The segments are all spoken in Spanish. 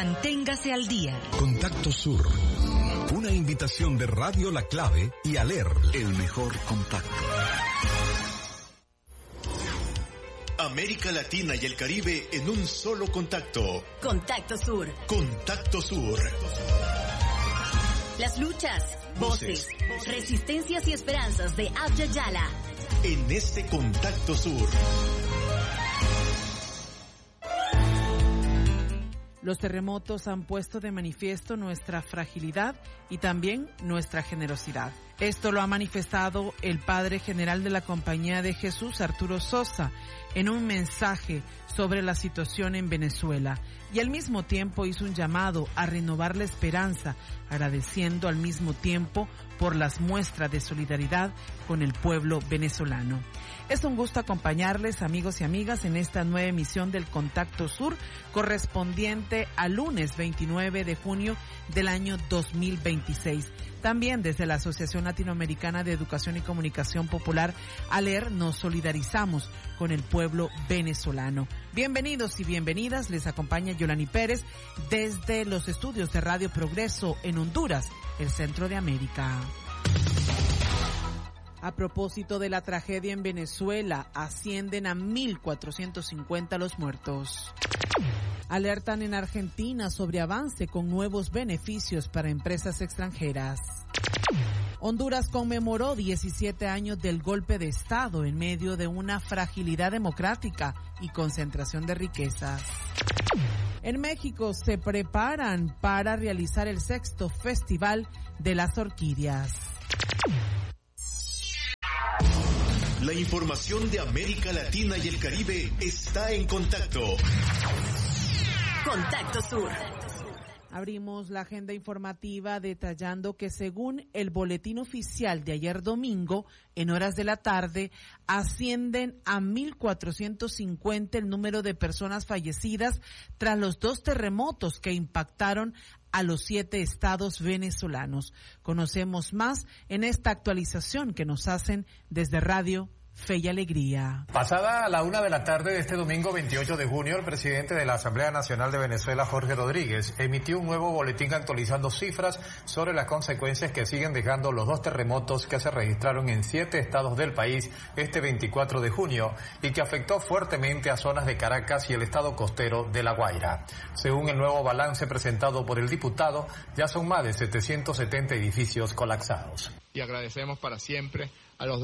Manténgase al día. Contacto Sur. Una invitación de Radio La Clave y Aler, el mejor contacto. América Latina y el Caribe en un solo contacto. Contacto Sur. Contacto Sur. Las luchas, voces, resistencias y esperanzas de Abya Yala. En este Contacto Sur. Los terremotos han puesto de manifiesto nuestra fragilidad y también nuestra generosidad. Esto lo ha manifestado el Padre General de la Compañía de Jesús, Arturo Sosa, en un mensaje sobre la situación en Venezuela, y al mismo tiempo hizo un llamado a renovar la esperanza, agradeciendo al mismo tiempo por las muestras de solidaridad con el pueblo venezolano. Es un gusto acompañarles, amigos y amigas, en esta nueva emisión del Contacto Sur, correspondiente al lunes 29 de junio del año 2026. También desde la Asociación Latinoamericana de Educación y Comunicación Popular, ALER, nos solidarizamos con el pueblo venezolano. Bienvenidos y bienvenidas, les acompaña Yolani Pérez desde los estudios de Radio Progreso en Honduras, el centro de América. A propósito de la tragedia en Venezuela, ascienden a 1.450 los muertos. Alertan en Argentina sobre avance con nuevos beneficios para empresas extranjeras. Honduras conmemoró 17 años del golpe de Estado en medio de una fragilidad democrática y concentración de riquezas. En México se preparan para realizar el 6º Festival de las Orquídeas. La información de América Latina y el Caribe está en contacto. Contacto Sur. Abrimos la agenda informativa detallando que según el boletín oficial de ayer domingo, en horas de la tarde, ascienden a 1.450 el número de personas fallecidas tras los 2 terremotos que impactaron a los 7 estados venezolanos. Conocemos más en esta actualización que nos hacen desde Radio Fe y Alegría. Pasada la 1 de la tarde de este domingo 28 de junio, el presidente de la Asamblea Nacional de Venezuela, Jorge Rodríguez, emitió un nuevo boletín actualizando cifras sobre las consecuencias que siguen dejando los 2 terremotos que se registraron en 7 estados del país este 24 de junio y que afectó fuertemente a zonas de Caracas y el estado costero de La Guaira. Según el nuevo balance presentado por el diputado, ya son más de 770 edificios colapsados. Y agradecemos para siempre a los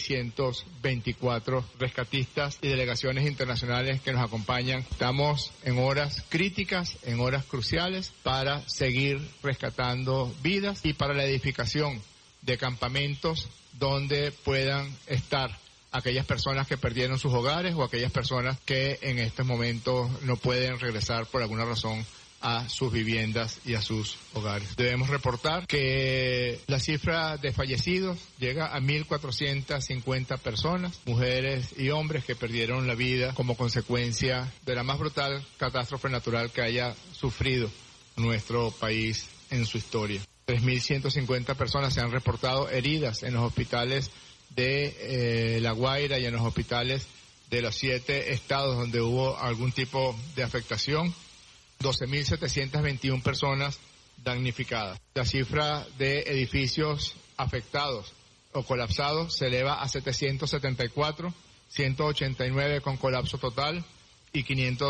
2.624 rescatistas y delegaciones internacionales que nos acompañan. Estamos en horas críticas, en horas cruciales para seguir rescatando vidas y para la edificación de campamentos donde puedan estar aquellas personas que perdieron sus hogares o aquellas personas que en estos momentos no pueden regresar por alguna razón a sus viviendas y a sus hogares. Debemos reportar que la cifra de fallecidos llega a 1.450 personas, mujeres y hombres que perdieron la vida como consecuencia de la más brutal catástrofe natural que haya sufrido nuestro país en su historia. 3.150 personas se han reportado heridas en los hospitales de La Guaira y en los hospitales de los 7 estados donde hubo algún tipo de afectación. 12.721 personas damnificadas. La cifra de edificios afectados o colapsados se eleva a 774, 189 con colapso total y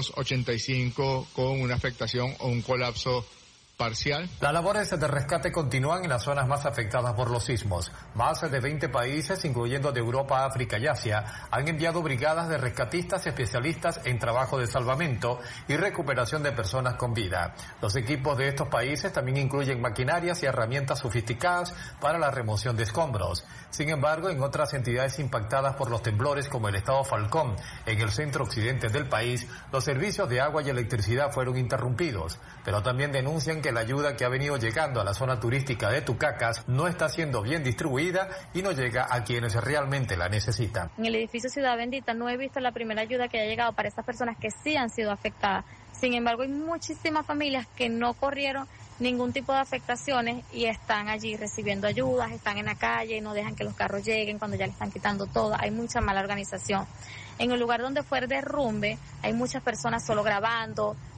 585 con una afectación o un colapso parcial. Las labores de rescate continúan en las zonas más afectadas por los sismos. Más de 20 países, incluyendo de Europa, África y Asia, han enviado brigadas de rescatistas especialistas en trabajo de salvamento y recuperación de personas con vida. Los equipos de estos países también incluyen maquinarias y herramientas sofisticadas para la remoción de escombros. Sin embargo, en otras entidades impactadas por los temblores, como el estado Falcón, en el centro occidente del país, los servicios de agua y electricidad fueron interrumpidos, pero también denuncian que la ayuda que ha venido llegando a la zona turística de Tucacas no está siendo bien distribuida y no llega a quienes realmente la necesitan. En el edificio Ciudad Bendita no he visto la primera ayuda que haya llegado para estas personas que sí han sido afectadas. Sin embargo, hay muchísimas familias que no corrieron ningún tipo de afectaciones y están allí recibiendo ayudas, están en la calle, no dejan que los carros lleguen cuando ya le están quitando todo. Hay mucha mala organización. En el lugar donde fue el derrumbe, hay muchas personas solo grabando,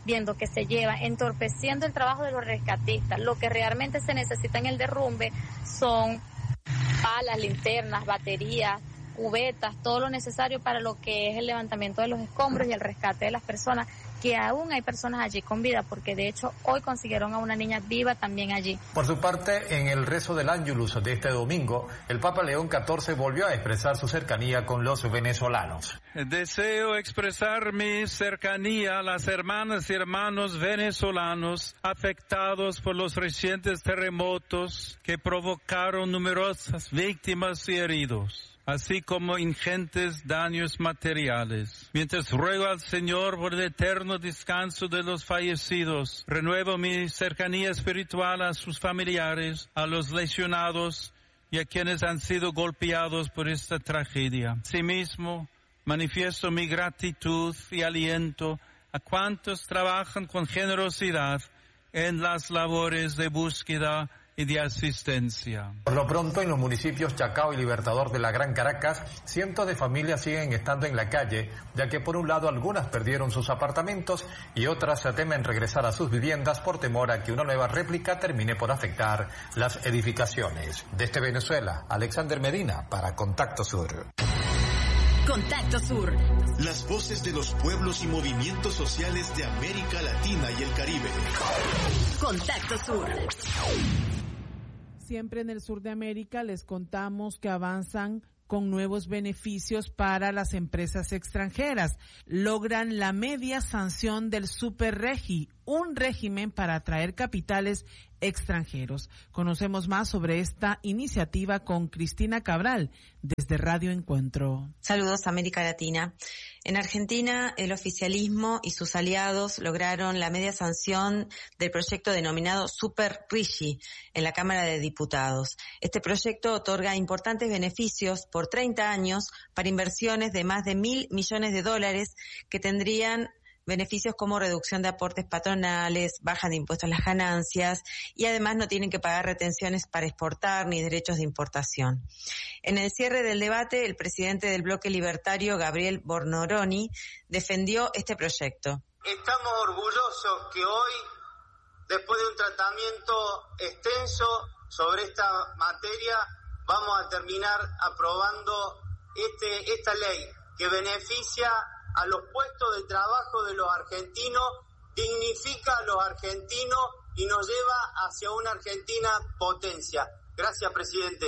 viendo que se lleva, entorpeciendo el trabajo de los rescatistas. Lo que realmente se necesita en el derrumbe son palas, linternas, baterías, cubetas, todo lo necesario para lo que es el levantamiento de los escombros y el rescate de las personas, que aún hay personas allí con vida, porque de hecho hoy consiguieron a una niña viva también allí. Por su parte, en el rezo del Ángelus de este domingo, el Papa León XIV volvió a expresar su cercanía con los venezolanos. Deseo expresar mi cercanía a las hermanas y hermanos venezolanos afectados por los recientes terremotos que provocaron numerosas víctimas y heridos, así como ingentes daños materiales. Mientras ruego al Señor por el eterno descanso de los fallecidos, renuevo mi cercanía espiritual a sus familiares, a los lesionados y a quienes han sido golpeados por esta tragedia. Asimismo, manifiesto mi gratitud y aliento a cuantos trabajan con generosidad en las labores de búsqueda y de asistencia. Por lo pronto, en los municipios Chacao y Libertador de la Gran Caracas, cientos de familias siguen estando en la calle, ya que por un lado algunas perdieron sus apartamentos y otras se temen regresar a sus viviendas por temor a que una nueva réplica termine por afectar las edificaciones. Desde Venezuela, Alexander Medina para Contacto Sur. Contacto Sur. Las voces de los pueblos y movimientos sociales de América Latina y el Caribe. Contacto Sur. Siempre en el sur de América les contamos que avanzan con nuevos beneficios para las empresas extranjeras. Logran la media sanción del Superregi, un régimen para atraer capitales extranjeros. Conocemos más sobre esta iniciativa con Cristina Cabral, desde Radio Encuentro. Saludos, América Latina. En Argentina, el oficialismo y sus aliados lograron la media sanción del proyecto denominado Superregi en la Cámara de Diputados. Este proyecto otorga importantes beneficios por 30 años para inversiones de más de $1.000 millones que tendrían beneficios como reducción de aportes patronales, baja de impuestos a las ganancias y además no tienen que pagar retenciones para exportar ni derechos de importación. En el cierre del debate, el presidente del bloque libertario, Gabriel Bornoroni, defendió este proyecto. Estamos orgullosos que hoy, después de un tratamiento extenso sobre esta materia, vamos a terminar aprobando esta ley que beneficia a los puestos de trabajo de los argentinos, dignifica a los argentinos y nos lleva hacia una Argentina potencia. Gracias, presidente.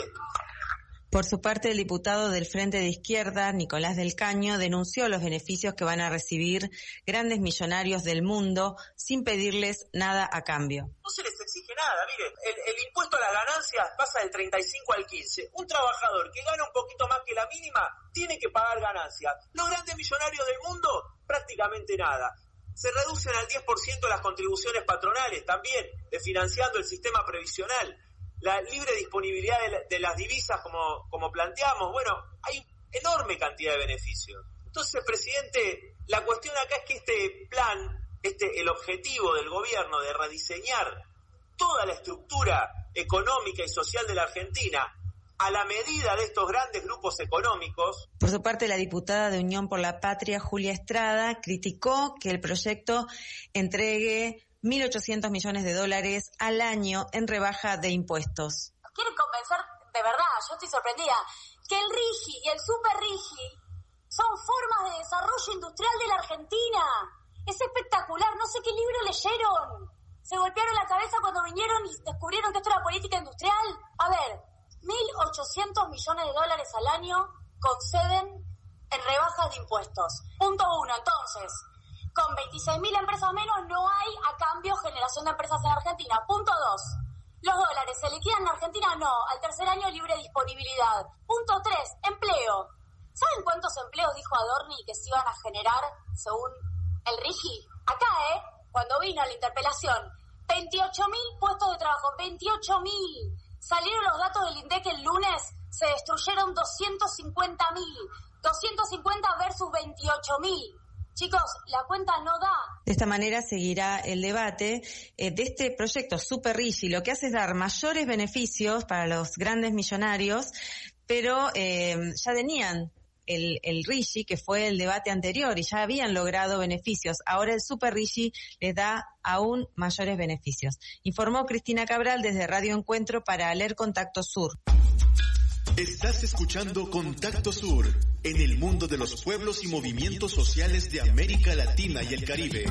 Por su parte, el diputado del Frente de Izquierda, Nicolás del Caño, denunció los beneficios que van a recibir grandes millonarios del mundo sin pedirles nada a cambio. No se les exige nada, miren, el impuesto a las ganancias pasa del 35 al 15. Un trabajador que gana un poquito más que la mínima tiene que pagar ganancias. Los grandes millonarios del mundo, prácticamente nada. Se reducen al 10% las contribuciones patronales también, desfinanciando el sistema previsional. La libre disponibilidad de las divisas como planteamos, bueno, hay enorme cantidad de beneficios. Entonces, presidente, la cuestión acá es que este plan, el objetivo del gobierno de rediseñar toda la estructura económica y social de la Argentina a la medida de estos grandes grupos económicos. Por su parte, la diputada de Unión por la Patria, Julia Estrada, criticó que el proyecto entregue $1.800 millones al año en rebaja de impuestos. Quieren convencer, de verdad, yo estoy sorprendida, que el RIGI y el Superrigi son formas de desarrollo industrial de la Argentina. Es espectacular, no sé qué libro leyeron. Se golpearon la cabeza cuando vinieron y descubrieron que esto era política industrial. A ver, $1.800 millones al año conceden en rebajas de impuestos. Punto 1, entonces, con 26.000 empresas menos no hay a cambio generación de empresas en Argentina. Punto 2, los dólares se liquidan en Argentina, no, al tercer año libre disponibilidad. Punto 3, empleo. ¿Saben cuántos empleos dijo Adorni que se iban a generar según el RIGI? Acá, cuando vino la interpelación, 28.000 puestos de trabajo, 28.000. Salieron los datos del INDEC el lunes, se destruyeron 250.000. 250 versus 28.000. Chicos, la cuenta no da. De esta manera seguirá el debate de este proyecto Superrigi. Lo que hace es dar mayores beneficios para los grandes millonarios, pero ya tenían el RIGI, que fue el debate anterior, y ya habían logrado beneficios. Ahora el Super RIGI les da aún mayores beneficios. Informó Cristina Cabral desde Radio Encuentro para Aler Contacto Sur. Estás escuchando Contacto Sur, en el mundo de los pueblos y movimientos sociales de América Latina y el Caribe.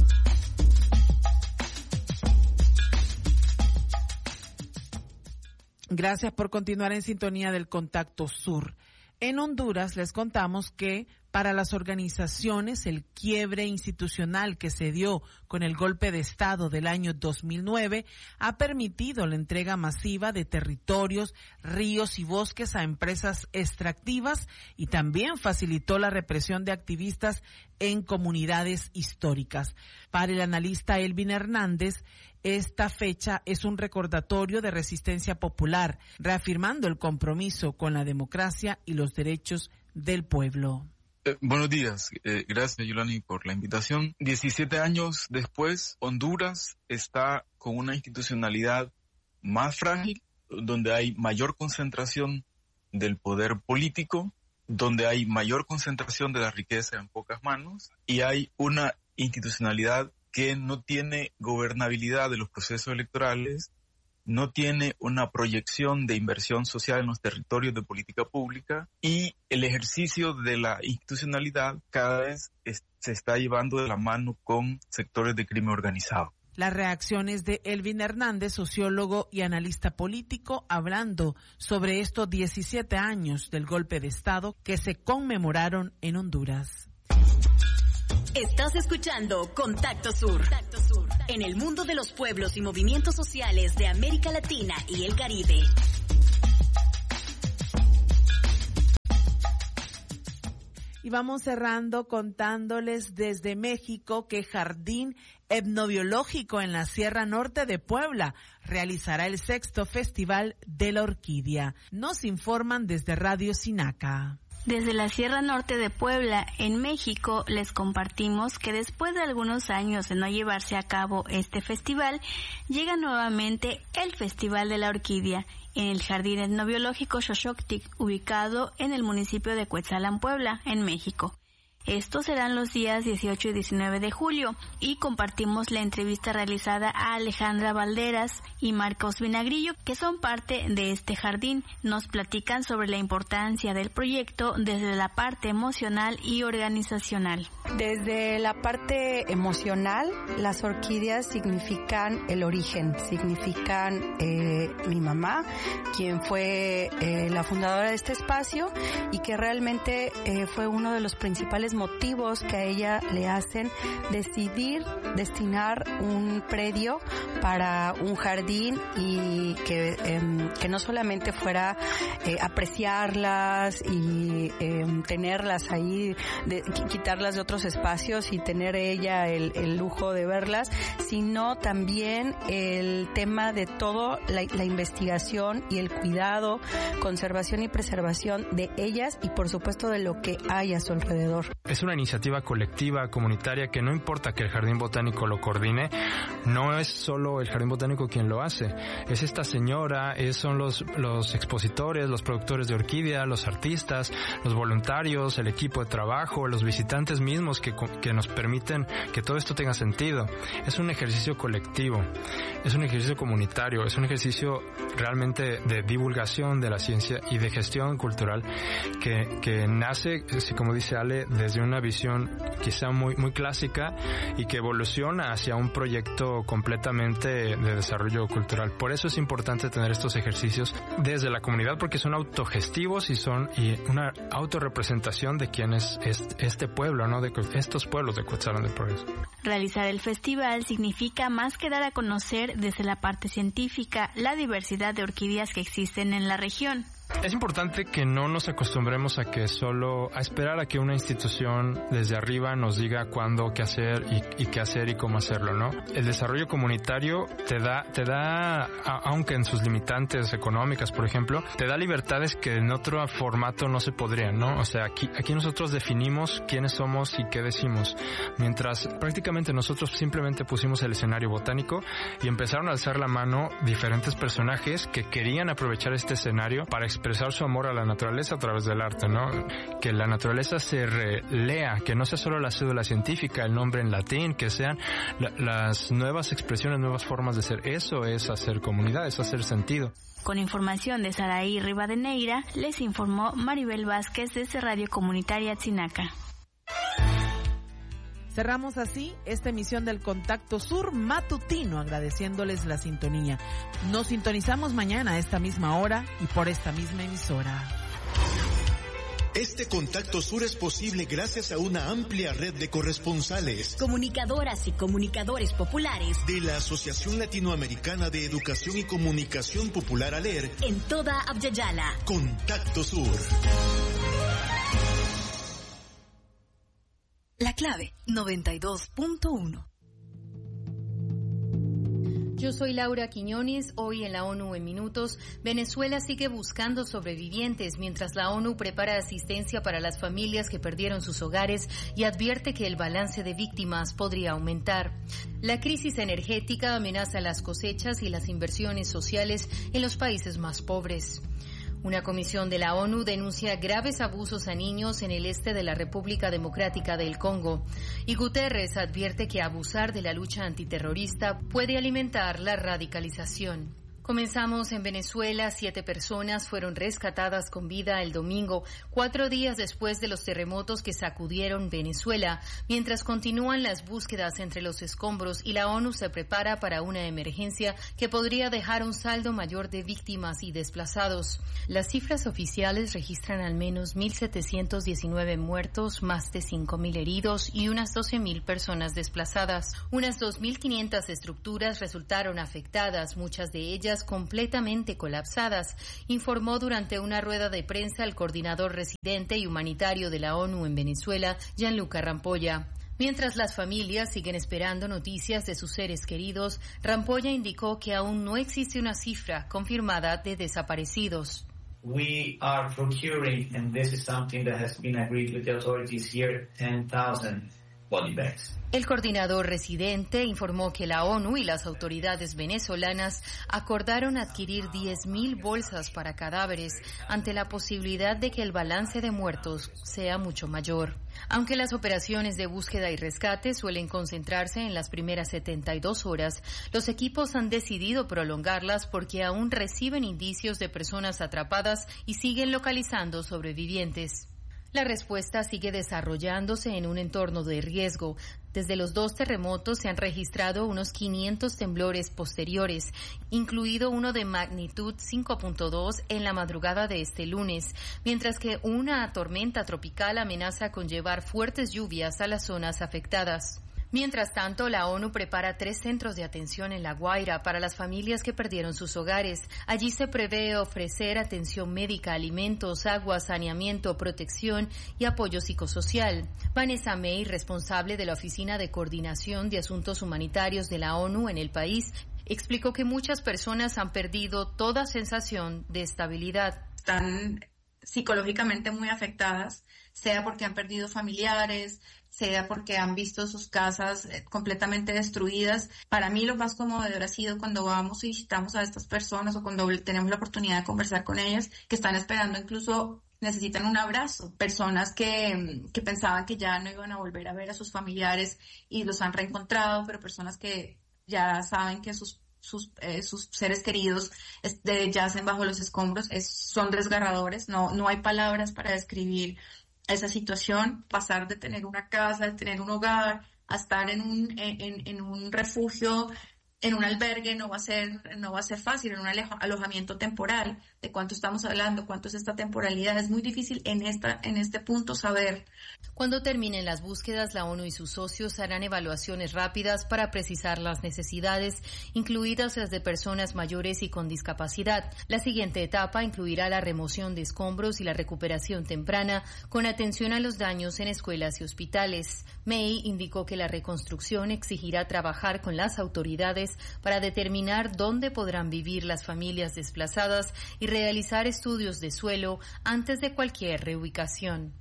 Gracias por continuar en sintonía del Contacto Sur. En Honduras les contamos que para las organizaciones el quiebre institucional que se dio con el golpe de Estado del año 2009 ha permitido la entrega masiva de territorios, ríos y bosques a empresas extractivas y también facilitó la represión de activistas en comunidades históricas. Para el analista Elvin Hernández, esta fecha es un recordatorio de resistencia popular, reafirmando el compromiso con la democracia y los derechos del pueblo. Buenos días. Gracias, Yolani, por la invitación. 17 años después, Honduras está con una institucionalidad más frágil, donde hay mayor concentración del poder político, donde hay mayor concentración de la riqueza en pocas manos, y hay una institucionalidad que no tiene gobernabilidad de los procesos electorales, no tiene una proyección de inversión social en los territorios de política pública, y el ejercicio de la institucionalidad cada vez se está llevando de la mano con sectores de crimen organizado. Las reacciones de Elvin Hernández, sociólogo y analista político, hablando sobre estos 17 años del golpe de Estado que se conmemoraron en Honduras. Estás escuchando Contacto Sur, en el mundo de los pueblos y movimientos sociales de América Latina y el Caribe. Y vamos cerrando contándoles desde México que Jardín Etnobiológico en la Sierra Norte de Puebla realizará el 6º Festival de la Orquídea. Nos informan desde Radio Sinaca. Desde la Sierra Norte de Puebla, en México, les compartimos que después de algunos años de no llevarse a cabo este festival, llega nuevamente el Festival de la Orquídea en el Jardín Etnobiológico Xochoctic, ubicado en el municipio de Cuetzalan, Puebla, en México. Estos serán los días 18 y 19 de julio y compartimos la entrevista realizada a Alejandra Valderas y Marcos Vinagrillo, que son parte de este jardín. Nos platican sobre la importancia del proyecto desde la parte emocional y organizacional. Desde la parte emocional, las orquídeas significan el origen, significan mi mamá, quien fue la fundadora de este espacio y que realmente fue uno de los principales motivos que a ella le hacen decidir destinar un predio para un jardín y que no solamente fuera apreciarlas y tenerlas ahí, quitarlas de otros espacios y tener ella el lujo de verlas, sino también el tema de todo la investigación y el cuidado, conservación y preservación de ellas y por supuesto de lo que hay a su alrededor. Es una iniciativa colectiva, comunitaria, que no importa que el Jardín Botánico lo coordine, no es solo el Jardín Botánico quien lo hace, es esta señora, son los expositores, los productores de orquídea, los artistas, los voluntarios, el equipo de trabajo, los visitantes mismos que nos permiten que todo esto tenga sentido. Es un ejercicio colectivo, es un ejercicio comunitario, es un ejercicio realmente de divulgación de la ciencia y de gestión cultural que nace, como dice Ale, desde una visión quizá muy clásica y que evoluciona hacia un proyecto completamente de desarrollo cultural. Por eso es importante tener estos ejercicios desde la comunidad, porque son autogestivos y una autorrepresentación de quién es este pueblo, ¿no? De estos pueblos de Cuetzalan del Progreso. Realizar el festival significa más que dar a conocer desde la parte científica la diversidad de orquídeas que existen en la región. Es importante que no nos acostumbremos a esperar a que una institución desde arriba nos diga cuándo, qué hacer y cómo hacerlo, ¿no? El desarrollo comunitario te da, aunque en sus limitantes económicas, por ejemplo, te da libertades que en otro formato no se podrían, ¿no? O sea, aquí nosotros definimos quiénes somos y qué decimos, mientras prácticamente nosotros simplemente pusimos el escenario botánico y empezaron a alzar la mano diferentes personajes que querían aprovechar este escenario para expresar expresar su amor a la naturaleza a través del arte, ¿no? Que la naturaleza se relea, que no sea solo la cédula científica, el nombre en latín, que sean las nuevas expresiones, nuevas formas de ser. Eso es hacer comunidad, es hacer sentido. Con información de Saraí Rivadeneira, les informó Maribel Vázquez desde Radio Comunitaria Tzinaca. Cerramos así esta emisión del Contacto Sur matutino, agradeciéndoles la sintonía. Nos sintonizamos mañana a esta misma hora y por esta misma emisora. Este Contacto Sur es posible gracias a una amplia red de corresponsales, comunicadoras y comunicadores populares de la Asociación Latinoamericana de Educación y Comunicación Popular ALER en toda Abya-Yala. Contacto Sur. La clave 92.1. Yo soy Laura Quiñones. Hoy en la ONU en Minutos, Venezuela sigue buscando sobrevivientes mientras la ONU prepara asistencia para las familias que perdieron sus hogares y advierte que el balance de víctimas podría aumentar. La crisis energética amenaza las cosechas y las inversiones sociales en los países más pobres. Una comisión de la ONU denuncia graves abusos a niños en el este de la República Democrática del Congo. Y Guterres advierte que abusar de la lucha antiterrorista puede alimentar la radicalización. Comenzamos en Venezuela. 7 personas fueron rescatadas con vida el domingo, 4 días después de los terremotos que sacudieron Venezuela, mientras continúan las búsquedas entre los escombros y la ONU se prepara para una emergencia que podría dejar un saldo mayor de víctimas y desplazados. Las cifras oficiales registran al menos 1.719 muertos, más de 5.000 heridos y unas 12.000 personas desplazadas. Unas 2.500 estructuras resultaron afectadas, muchas de ellas completamente colapsadas, informó durante una rueda de prensa el coordinador residente y humanitario de la ONU en Venezuela, Gianluca Rampolla. Mientras las familias siguen esperando noticias de sus seres queridos, Rampolla indicó que aún no existe una cifra confirmada de desaparecidos. We are procuring, and this is something that has been agreed with the authorities here, 10,000 body bags. El coordinador residente informó que la ONU y las autoridades venezolanas acordaron adquirir 10.000 bolsas para cadáveres ante la posibilidad de que el balance de muertos sea mucho mayor. Aunque las operaciones de búsqueda y rescate suelen concentrarse en las primeras 72 horas, los equipos han decidido prolongarlas porque aún reciben indicios de personas atrapadas y siguen localizando sobrevivientes. La respuesta sigue desarrollándose en un entorno de riesgo. Desde los 2 terremotos se han registrado unos 500 temblores posteriores, incluido uno de magnitud 5.2 en la madrugada de este lunes, mientras que una tormenta tropical amenaza con llevar fuertes lluvias a las zonas afectadas. Mientras tanto, la ONU prepara 3 centros de atención en La Guaira para las familias que perdieron sus hogares. Allí se prevé ofrecer atención médica, alimentos, agua, saneamiento, protección y apoyo psicosocial. Vanessa May, responsable de la Oficina de Coordinación de Asuntos Humanitarios de la ONU en el país, explicó que muchas personas han perdido toda sensación de estabilidad. Están psicológicamente muy afectadas, sea porque han perdido familiares, sea porque han visto sus casas completamente destruidas. Para mí lo más conmovedor ha sido cuando vamos y visitamos a estas personas o cuando tenemos la oportunidad de conversar con ellas, que están esperando, incluso necesitan un abrazo. Personas que pensaban que ya no iban a volver a ver a sus familiares y los han reencontrado, pero personas que ya saben que sus seres queridos yacen bajo los escombros. Son desgarradores, no hay palabras para describir esa situación. Pasar de tener una casa, de tener un hogar, a estar en un refugio, en un albergue, no va a ser fácil, en un alojamiento temporal. ¿De cuánto estamos hablando? ¿Cuánto es esta temporalidad? Es muy difícil en este punto saber. Cuando terminen las búsquedas, la ONU y sus socios harán evaluaciones rápidas para precisar las necesidades, incluidas las de personas mayores y con discapacidad. La siguiente etapa incluirá la remoción de escombros y la recuperación temprana, con atención a los daños en escuelas y hospitales. May indicó que la reconstrucción exigirá trabajar con las autoridades para determinar dónde podrán vivir las familias desplazadas y realizar estudios de suelo antes de cualquier reubicación.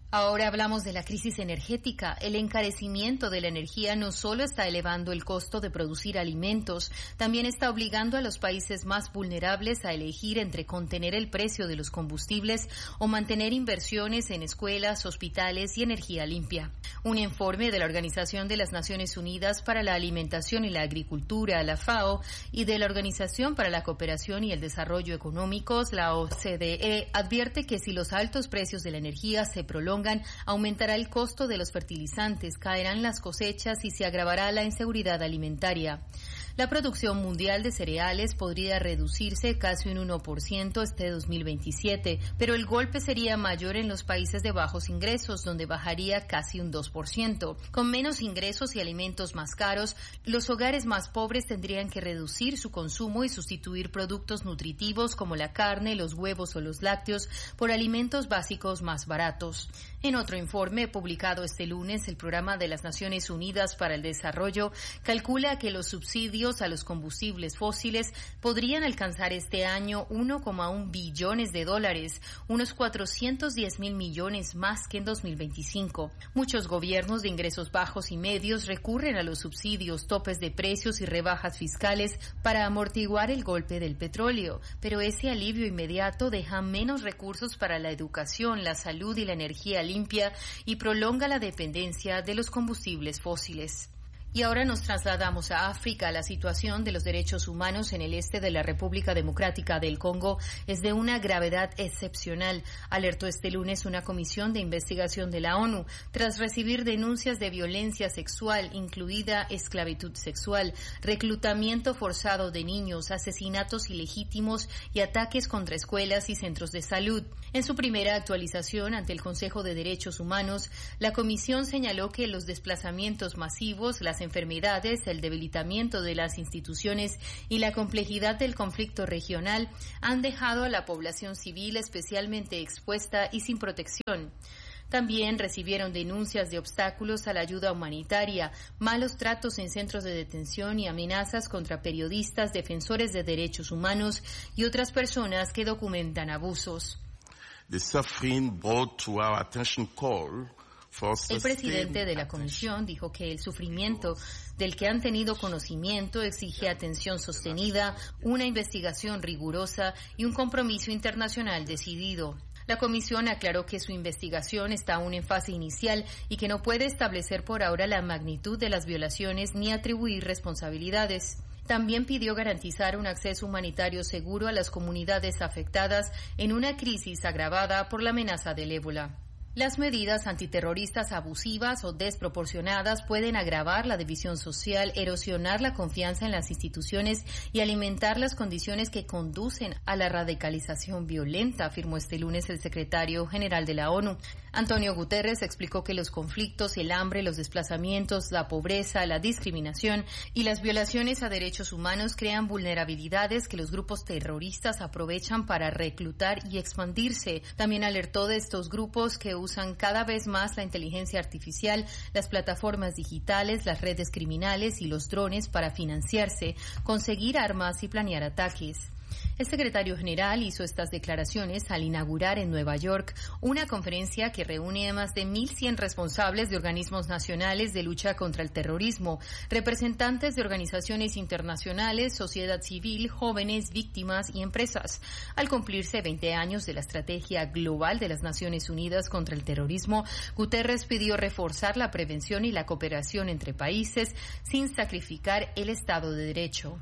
Ahora hablamos de la crisis energética. El encarecimiento de la energía no solo está elevando el costo de producir alimentos, también está obligando a los países más vulnerables a elegir entre contener el precio de los combustibles o mantener inversiones en escuelas, hospitales y energía limpia. Un informe de la Organización de las Naciones Unidas para la Alimentación y la Agricultura, la FAO, y de la Organización para la Cooperación y el Desarrollo Económicos, la OCDE, advierte que si los altos precios de la energía se prolongan, aumentará el costo de los fertilizantes, caerán las cosechas y se agravará la inseguridad alimentaria. La producción mundial de cereales podría reducirse casi un 1% este 2027, pero el golpe sería mayor en los países de bajos ingresos, donde bajaría casi un 2%. Con menos ingresos y alimentos más caros, los hogares más pobres tendrían que reducir su consumo y sustituir productos nutritivos como la carne, los huevos o los lácteos por alimentos básicos más baratos. En otro informe publicado este lunes, el Programa de las Naciones Unidas para el Desarrollo calcula que los subsidios a los combustibles fósiles podrían alcanzar este año 1,1 billones de dólares, unos 410.000 millones más que en 2025. Muchos gobiernos de ingresos bajos y medios recurren a los subsidios, topes de precios y rebajas fiscales para amortiguar el golpe del petróleo, pero ese alivio inmediato deja menos recursos para la educación, la salud y la energía limpia y prolonga la dependencia de los combustibles fósiles. Y ahora nos trasladamos a África. La situación de los derechos humanos en el este de la República Democrática del Congo es de una gravedad excepcional, alertó este lunes una comisión de investigación de la ONU, tras recibir denuncias de violencia sexual, incluida esclavitud sexual, reclutamiento forzado de niños, asesinatos ilegítimos y ataques contra escuelas y centros de salud. En su primera actualización ante el Consejo de Derechos Humanos, la comisión señaló que los desplazamientos masivos, las enfermedades, el debilitamiento de las instituciones y la complejidad del conflicto regional han dejado a la población civil especialmente expuesta y sin protección. También recibieron denuncias de obstáculos a la ayuda humanitaria, malos tratos en centros de detención y amenazas contra periodistas, defensores de derechos humanos y otras personas que documentan abusos. The suffering brought to our attention call. El presidente de la comisión dijo que el sufrimiento del que han tenido conocimiento exige atención sostenida, una investigación rigurosa y un compromiso internacional decidido. La comisión aclaró que su investigación está aún en fase inicial y que no puede establecer por ahora la magnitud de las violaciones ni atribuir responsabilidades. También pidió garantizar un acceso humanitario seguro a las comunidades afectadas en una crisis agravada por la amenaza del ébola. Las medidas antiterroristas abusivas o desproporcionadas pueden agravar la división social, erosionar la confianza en las instituciones y alimentar las condiciones que conducen a la radicalización violenta, afirmó este lunes el secretario general de la ONU. Antonio Guterres explicó que los conflictos, el hambre, los desplazamientos, la pobreza, la discriminación y las violaciones a derechos humanos crean vulnerabilidades que los grupos terroristas aprovechan para reclutar y expandirse. También alertó de estos grupos que usan cada vez más la inteligencia artificial, las plataformas digitales, las redes criminales y los drones para financiarse, conseguir armas y planear ataques. El secretario general hizo estas declaraciones al inaugurar en Nueva York una conferencia que reúne a más de 1.100 responsables de organismos nacionales de lucha contra el terrorismo, representantes de organizaciones internacionales, sociedad civil, jóvenes, víctimas y empresas. Al cumplirse 20 años de la Estrategia Global de las Naciones Unidas contra el Terrorismo, Guterres pidió reforzar la prevención y la cooperación entre países sin sacrificar el Estado de Derecho.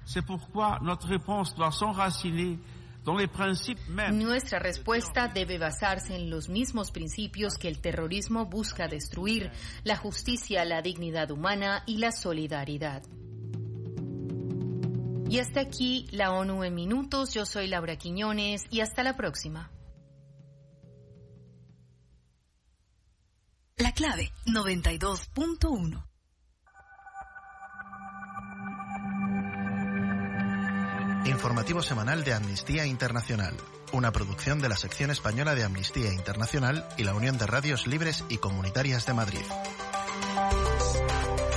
Nuestra respuesta debe basarse en los mismos principios que el terrorismo busca destruir: la justicia, la dignidad humana y la solidaridad. Y hasta aquí la ONU en minutos. Yo soy Laura Quiñones y hasta la próxima. La clave 92.1. Informativo semanal de Amnistía Internacional, una producción de la sección española de Amnistía Internacional y la Unión de Radios Libres y Comunitarias de Madrid.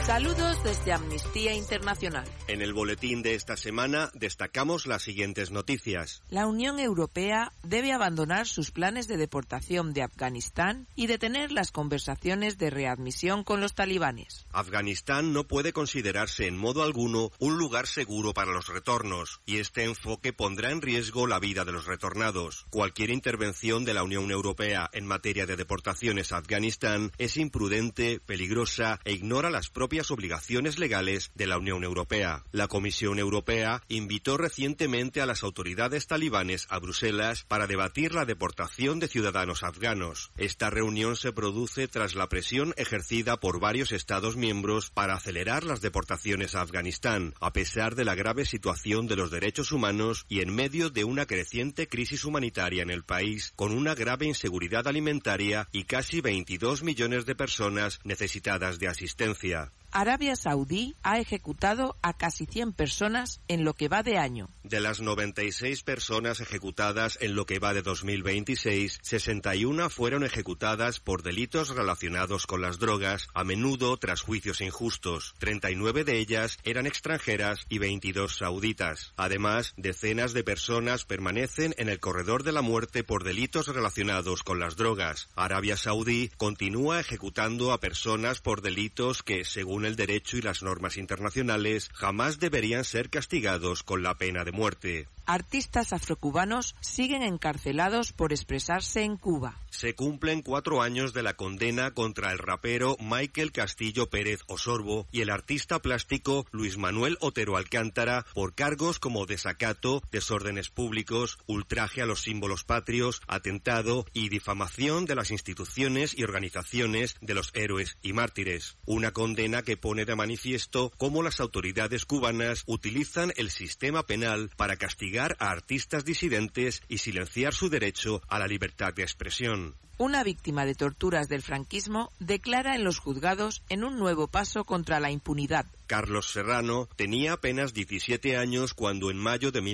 Saludos desde Amnistía Internacional. En el boletín de esta semana destacamos las siguientes noticias. La Unión Europea debe abandonar sus planes de deportación de Afganistán y detener las conversaciones de readmisión con los talibanes. Afganistán no puede considerarse en modo alguno un lugar seguro para los retornos, y este enfoque pondrá en riesgo la vida de los retornados. Cualquier intervención de la Unión Europea en materia de deportaciones a Afganistán es imprudente, peligrosa e ignora las propias obligaciones legales de la Unión Europea. La Comisión Europea invitó recientemente a las autoridades talibanes a Bruselas para debatir la deportación de ciudadanos afganos. Esta reunión se produce tras la presión ejercida por varios Estados miembros para acelerar las deportaciones a Afganistán, a pesar de la grave situación de los derechos humanos y en medio de una creciente crisis humanitaria en el país, con una grave inseguridad alimentaria y casi 22 millones de personas necesitadas de asistencia. Arabia Saudí ha ejecutado a casi 100 personas en lo que va de año. De las 96 personas ejecutadas en lo que va de 2026, 61 fueron ejecutadas por delitos relacionados con las drogas, a menudo tras juicios injustos. 39 de ellas eran extranjeras y 22 sauditas. Además, decenas de personas permanecen en el corredor de la muerte por delitos relacionados con las drogas. Arabia Saudí continúa ejecutando a personas por delitos que, según el derecho y las normas internacionales, jamás deberían ser castigados con la pena de muerte. Artistas afrocubanos siguen encarcelados por expresarse en Cuba. Se cumplen 4 años de la condena contra el rapero Michael Castillo Pérez Osorbo y el artista plástico Luis Manuel Otero Alcántara por cargos como desacato, desórdenes públicos, ultraje a los símbolos patrios, atentado y difamación de las instituciones y organizaciones de los héroes y mártires. Una condena que pone de manifiesto cómo las autoridades cubanas utilizan el sistema penal para castigar a artistas disidentes y silenciar su derecho a la libertad de expresión. Una víctima de torturas del franquismo declara en los juzgados en un nuevo paso contra la impunidad. Carlos Serrano tenía apenas 17 años cuando en mayo de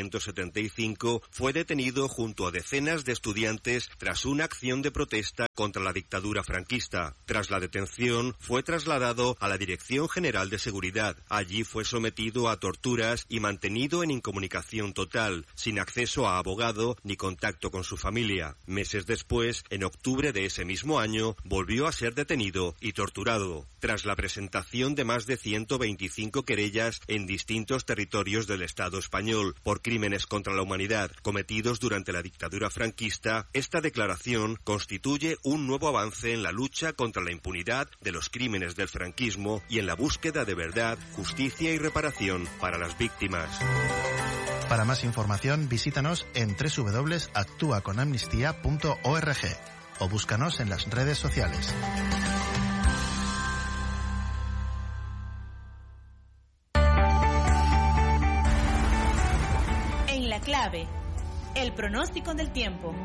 1975 fue detenido junto a decenas de estudiantes tras una acción de protesta contra la dictadura franquista. Tras la detención, fue trasladado a la Dirección General de Seguridad. Allí fue sometido a torturas y mantenido en incomunicación total, sin acceso a abogado ni contacto con su familia. Meses después, en octubre de ese mismo año, volvió a ser detenido y torturado. Tras la presentación de más de 125 querellas en distintos territorios del Estado español por crímenes contra la humanidad cometidos durante la dictadura franquista, esta declaración constituye un nuevo avance en la lucha contra la impunidad de los crímenes del franquismo y en la búsqueda de verdad, justicia y reparación para las víctimas. Para más información, visítanos en www.actuaconamnistía.org o búscanos en las redes sociales. En la clave, el pronóstico del tiempo.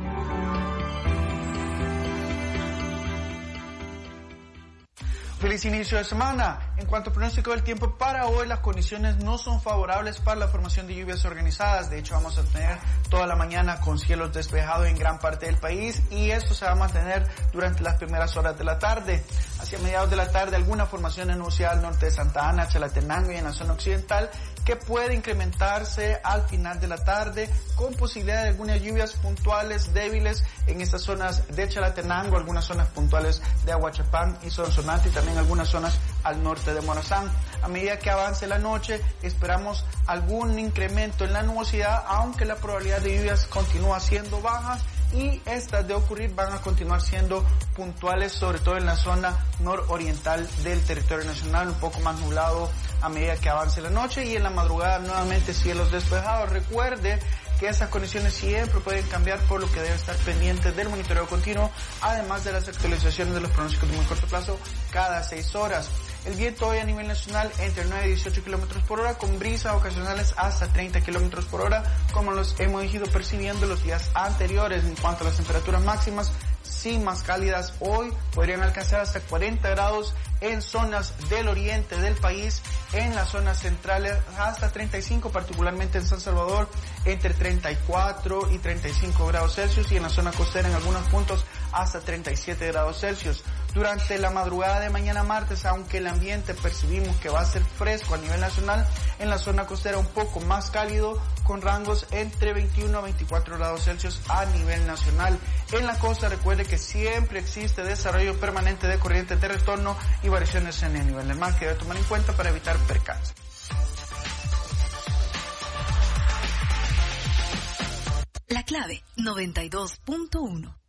Feliz inicio de semana. En cuanto al pronóstico del tiempo para hoy, las condiciones no son favorables para la formación de lluvias organizadas. De hecho, vamos a tener toda la mañana con cielos despejados en gran parte del país y esto se va a mantener durante las primeras horas de la tarde. Hacia mediados de la tarde, alguna formación enunciada al norte de Santa Ana, Chalatenango y en la zona occidental que puede incrementarse al final de la tarde con posibilidad de algunas lluvias puntuales débiles en estas zonas de Chalatenango, algunas zonas puntuales de Aguachapán y Sonsonate y también algunas zonas al norte de Morazán. A medida que avance la noche esperamos algún incremento en la nubosidad, aunque la probabilidad de lluvias continúa siendo baja y estas de ocurrir van a continuar siendo puntuales, sobre todo en la zona nororiental del territorio nacional, un poco más nublado a medida que avance la noche y en la madrugada nuevamente cielos despejados. Recuerde que estas condiciones siempre pueden cambiar, por lo que debe estar pendiente del monitoreo continuo, además de las actualizaciones de los pronósticos de muy corto plazo cada 6 horas. El viento hoy a nivel nacional entre 9 y 18 kilómetros por hora, con brisas ocasionales hasta 30 kilómetros por hora, como los hemos ido percibiendo los días anteriores. En cuanto a las temperaturas máximas, sí más cálidas hoy, podrían alcanzar hasta 40 grados en zonas del oriente del país, en las zonas centrales hasta 35, particularmente en San Salvador, entre 34 y 35 grados Celsius, y en la zona costera en algunos puntos hasta 37 grados Celsius. Durante la madrugada de mañana martes, aunque el ambiente percibimos que va a ser fresco a nivel nacional, en la zona costera un poco más cálido, con rangos entre 21 a 24 grados Celsius a nivel nacional. En la costa, recuerde que siempre existe desarrollo permanente de corrientes de retorno y variaciones en el nivel del mar que debe tomar en cuenta para evitar percances. La clave 92.1.